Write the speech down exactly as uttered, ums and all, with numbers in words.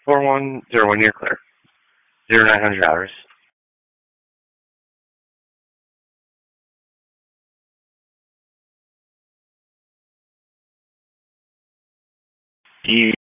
four one zero one, you're clear. Zero nine hundred hours. You